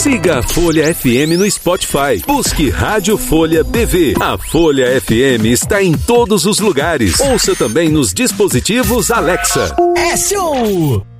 Siga a Folha FM no Spotify. Busque Rádio Folha BV. A Folha FM está em todos os lugares. Ouça também nos dispositivos Alexa. É show!